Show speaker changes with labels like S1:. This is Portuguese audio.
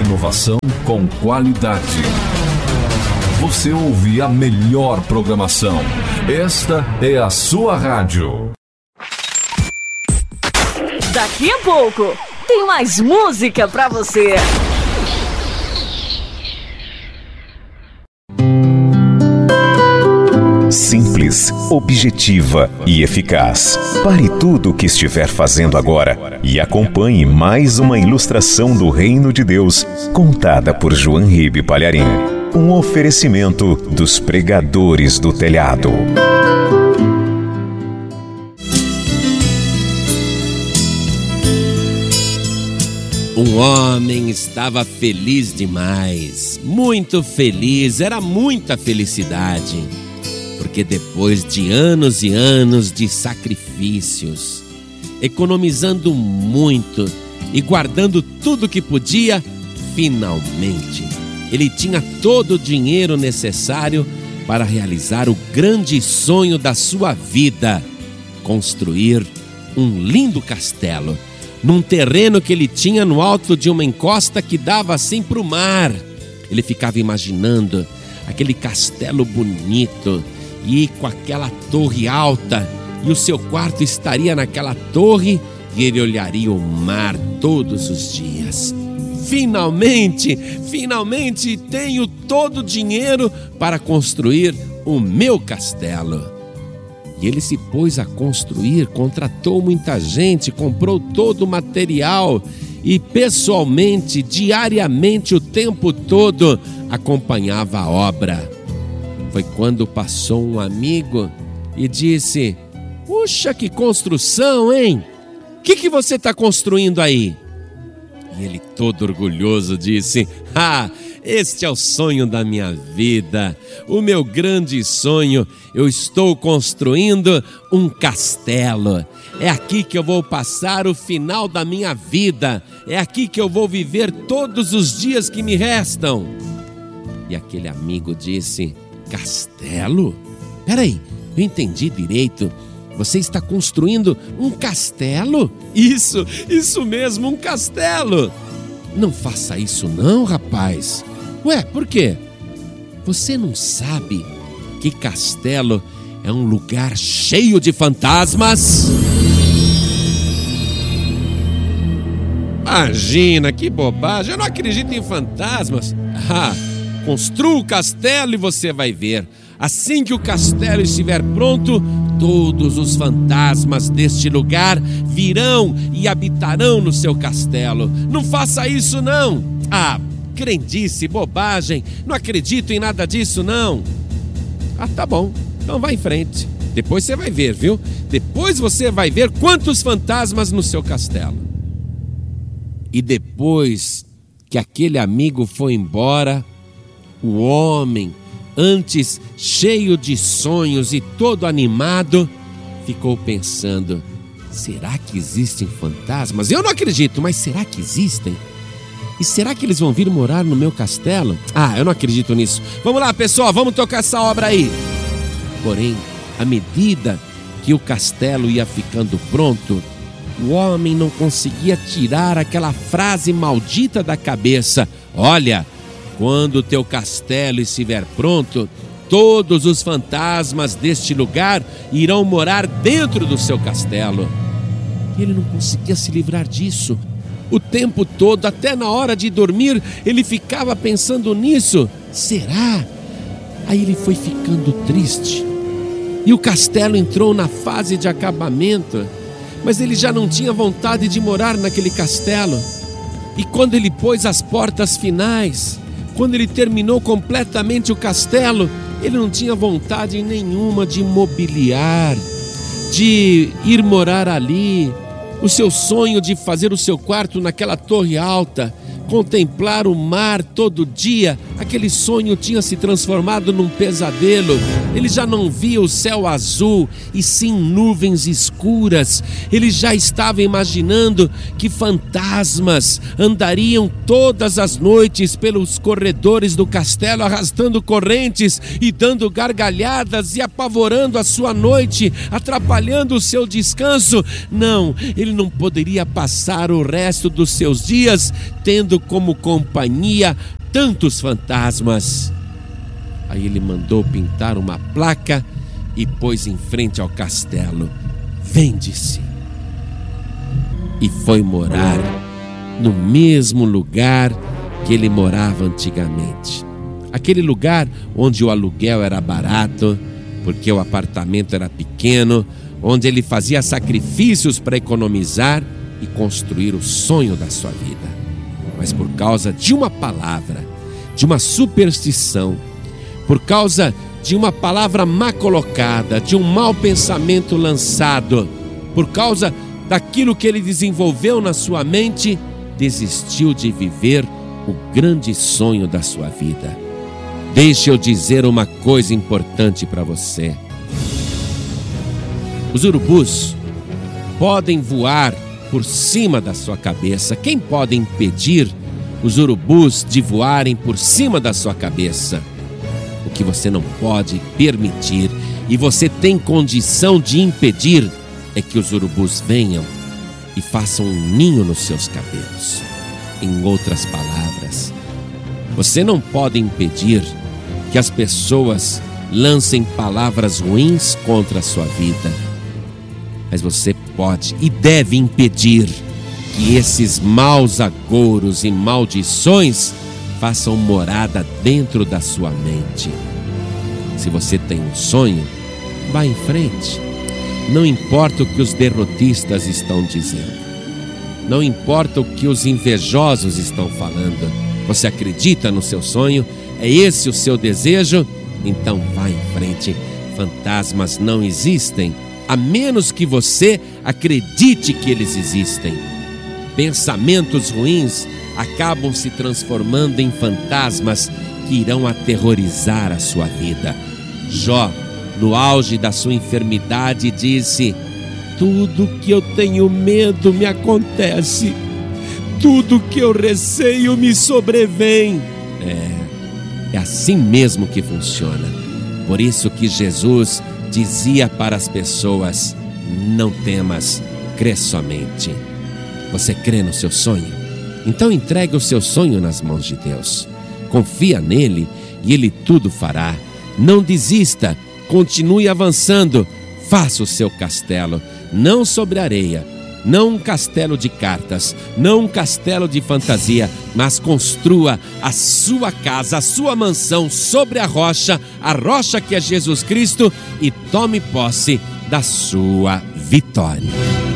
S1: Inovação com qualidade. Você ouve a melhor programação. Esta é a sua rádio.
S2: Daqui a pouco tem mais música pra você.
S3: Simples, objetiva e eficaz. Pare tudo o que estiver fazendo agora e acompanhe mais uma ilustração do Reino de Deus, contada por João Ribe Palharim. Um oferecimento dos pregadores do telhado.
S4: Um homem estava feliz demais, muito feliz, era muita felicidade. Porque depois de anos e anos de sacrifícios, economizando muito e guardando tudo que podia, finalmente ele tinha todo o dinheiro necessário para realizar o grande sonho da sua vida: construir um lindo castelo num terreno que ele tinha no alto de uma encosta que dava assim para o mar. Ele ficava imaginando aquele castelo bonito e com aquela torre alta, e o seu quarto estaria naquela torre e ele olharia o mar todos os dias. Finalmente tenho todo o dinheiro para construir o meu castelo. E ele se pôs a construir, contratou muita gente, comprou todo o material e pessoalmente, diariamente, o tempo todo, acompanhava a obra. Foi quando passou um amigo e disse: "Puxa, que construção, hein? O que você está construindo aí?" E ele, todo orgulhoso, disse: "Este é o sonho da minha vida, o meu grande sonho. Eu estou construindo um castelo. É aqui que eu vou passar o final da minha vida. É aqui que eu vou viver todos os dias que me restam." E aquele amigo disse: "Castelo? Peraí, eu entendi direito. Você está construindo um castelo?" Isso mesmo, um castelo." "Não faça isso não, rapaz." "Ué, por quê?" "Você não sabe que castelo é um lugar cheio de fantasmas?" "Imagina, que bobagem, eu não acredito em fantasmas." "Construa o castelo e você vai ver. Assim que o castelo estiver pronto, todos os fantasmas deste lugar virão e habitarão no seu castelo." "Não faça isso não." "Crendice, bobagem, não acredito em nada disso não." Tá bom, então vai em frente. Depois você vai ver, viu? Depois você vai ver quantos fantasmas no seu castelo." E depois que aquele amigo foi embora, o homem, antes cheio de sonhos e todo animado, ficou pensando: será que existem fantasmas? Eu não acredito, mas será que existem? E será que eles vão vir morar no meu castelo? Eu não acredito nisso. Vamos lá, pessoal, vamos tocar essa obra aí. Porém, à medida que o castelo ia ficando pronto, o homem não conseguia tirar aquela frase maldita da cabeça: "Olha, quando o teu castelo estiver pronto, todos os fantasmas deste lugar irão morar dentro do seu castelo." E ele não conseguia se livrar disso. O tempo todo, até na hora de dormir, ele ficava pensando nisso. Será? Aí ele foi ficando triste. E o castelo entrou na fase de acabamento. Mas ele já não tinha vontade de morar naquele castelo. E quando ele pôs as portas finais, quando ele terminou completamente o castelo, ele não tinha vontade nenhuma de mobiliar, de ir morar ali. O seu sonho de fazer o seu quarto naquela torre alta, contemplar o mar todo dia, Aquele sonho tinha se transformado num pesadelo. Ele já não via o céu azul e sim nuvens escuras. Ele já estava imaginando que fantasmas andariam todas as noites pelos corredores do castelo, arrastando correntes e dando gargalhadas e apavorando a sua noite, atrapalhando o seu descanso. Não, ele não poderia passar o resto dos seus dias tendo como companhia tantos fantasmas. Aí ele mandou pintar uma placa e pôs em frente ao castelo: vende-se. E foi morar no mesmo lugar que ele morava antigamente. Aquele lugar onde o aluguel era barato, porque o apartamento era pequeno, onde ele fazia sacrifícios para economizar e construir o sonho da sua vida. Mas por causa de uma palavra, de uma superstição, por causa de uma palavra má colocada, de um mau pensamento lançado, por causa daquilo que ele desenvolveu na sua mente, desistiu de viver o grande sonho da sua vida. Deixe eu dizer uma coisa importante para você. Os urubus podem voar por cima da sua cabeça. Quem pode impedir os urubus de voarem por cima da sua cabeça? O que você não pode permitir e você tem condição de impedir é que os urubus venham e façam um ninho nos seus cabelos. Em outras palavras, você não pode impedir que as pessoas lancem palavras ruins contra a sua vida, mas você pode e deve impedir que esses maus agouros e maldições façam morada dentro da sua mente. Se você tem um sonho, vá em frente. Não importa o que os derrotistas estão dizendo, não importa o que os invejosos estão falando. Você acredita no seu sonho? É esse o seu desejo? Então vá em frente. Fantasmas não existem, a menos que você acredite que eles existem. Pensamentos ruins acabam se transformando em fantasmas que irão aterrorizar a sua vida. Jó, no auge da sua enfermidade, disse: tudo que eu tenho medo me acontece, tudo que eu receio me sobrevém. É assim mesmo que funciona. Por isso que Jesus dizia para as pessoas: não temas, crê somente. Você crê no seu sonho? Então entregue o seu sonho nas mãos de Deus. Confia nele e ele tudo fará. Não desista, continue avançando. Faça o seu castelo, não sobre areia, não um castelo de cartas, não um castelo de fantasia, mas construa a sua casa, a sua mansão sobre a rocha que é Jesus Cristo, e tome posse da sua vitória.